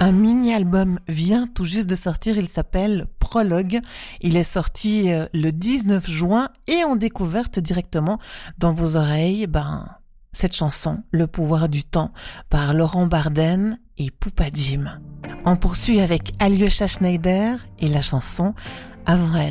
Un mini-album vient tout juste de sortir, il s'appelle Prologue. Il est sorti le 19 juin et en découverte directement dans vos oreilles, cette chanson, Le pouvoir du temps, par Laurent Barden et Poupa Jim. On poursuit avec Alyosha Schneider et la chanson Avant elle.